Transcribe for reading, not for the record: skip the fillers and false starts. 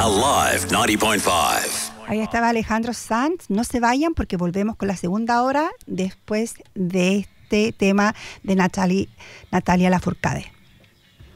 Alive 90.5. Ahí estaba Alejandro Sanz. No se vayan porque volvemos con la segunda hora después de este tema de Natalia Lafourcade.